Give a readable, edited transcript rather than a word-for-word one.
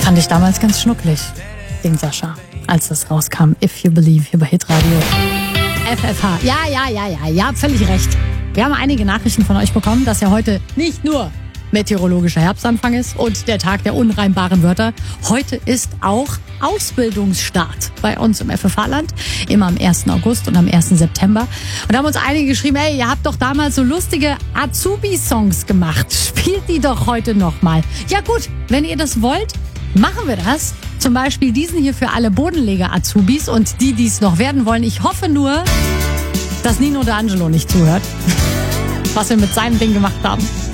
Fand ich damals ganz schnucklig, den Sascha, als das rauskam. If You Believe hier bei Hitradio. FFH. Ja, völlig recht. Wir haben einige Nachrichten von euch bekommen, dass ja heute nicht nur meteorologischer Herbstanfang ist und der Tag der unreimbaren Wörter. Heute ist auch Ausbildungsstart bei uns im FFH-Land. Immer am 1. August und am 1. September. Und da haben uns einige geschrieben, hey, ihr habt doch damals so lustige Azubi-Songs gemacht. Spielt die doch heute nochmal. Ja gut, wenn ihr das wollt, machen wir das. Zum Beispiel diesen hier für alle Bodenleger-Azubis und die es noch werden wollen. Ich hoffe nur, dass Nino D'Angelo nicht zuhört, was wir mit seinem Ding gemacht haben.